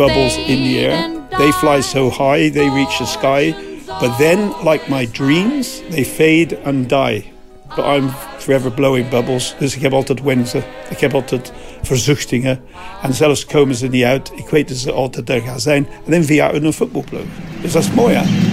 bubbles in the air. They fly so high, they reach the sky. But then, like my dreams, they fade and die. But I'm forever blowing bubbles. Dus ik heb altijd wensen. Ik heb altijd verzuchtingen. En zelfs komen ze niet uit. Ik weet dat ze altijd er gaan zijn. Alleen via een voetbalploeg. Dus dat is mooi, hè?